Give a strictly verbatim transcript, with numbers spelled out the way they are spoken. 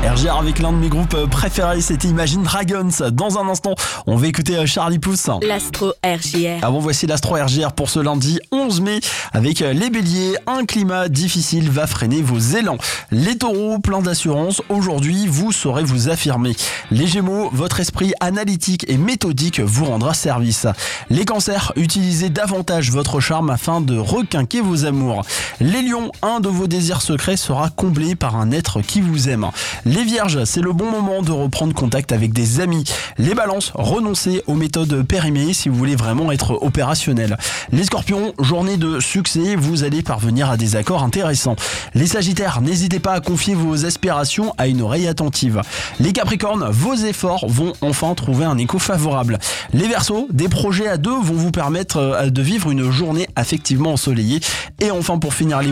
R G R avec l'un de mes groupes préférés, c'était Imagine Dragons. Dans un instant, on va écouter Charlie Puth. L'Astro R J R. Avant, voici l'Astro R J R pour ce lundi onze mai. Avec les béliers, un climat difficile va freiner vos élans. Les taureaux, plein d'assurance, aujourd'hui, vous saurez vous affirmer. Les gémeaux, votre esprit analytique et méthodique vous rendra service. Les cancers, utilisez davantage votre charme afin de requinquer vos amours. Les lions, un de vos désirs secrets sera comblé par un être qui vous aime. Les vierges, c'est le bon moment de reprendre contact avec des amis. Les balances, renoncez aux méthodes périmées si vous voulez vraiment être opérationnel. Les scorpions, journée de succès, vous allez parvenir à des accords intéressants. Les sagittaires, n'hésitez pas à confier vos aspirations à une oreille attentive. Les capricornes, vos efforts vont enfin trouver un écho favorable. Les verseaux, des projets à deux vont vous permettre de vivre une journée affectivement ensoleillée. Et enfin pour finir les